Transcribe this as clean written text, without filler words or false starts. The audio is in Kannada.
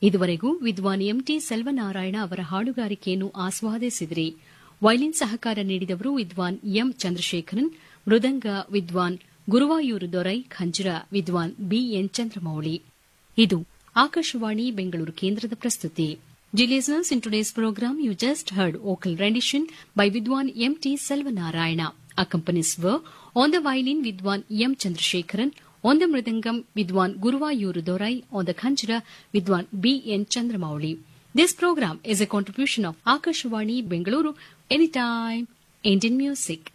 ಇದುವರೆಗೂ ವಿದ್ವಾನ್ ಎಂಟಿ ಸೆಲ್ವನಾರಾಯಣ ಅವರ ಹಾಡುಗಾರಿಕೆಯನ್ನು ಆಸ್ವಾದಿಸಿದಿರಿ. ವೈಲಿನ್ ಸಹಕಾರ ನೀಡಿದವರು ವಿದ್ವಾನ್ ಎಂ ಚಂದ್ರಶೇಖರನ್, ಮೃದಂಗ ವಿದ್ವಾನ್ ಗುರುವಾಯೂರು ದೊರೈ, ಖಂಜರ ವಿದ್ವಾನ್ ಬಿಎನ್ ಚಂದ್ರಮೌಳಿ. ಇದು ಆಕಾಶವಾಣಿ ಬೆಂಗಳೂರು ಕೇಂದ್ರದ ಪ್ರಸ್ತುತಿ. Dear listeners, in today's program, you just heard vocal rendition by Vidwan M.T. Selvanarayana. Accompanies were on the violin Vidwan M. Chandrasekharan, on the mridangam Vidwan Guruvayuru Dorai, on the khanjra Vidwan B.N. Chandramouli. This program is a contribution of Akashvani Bengaluru, Anytime Indian Music.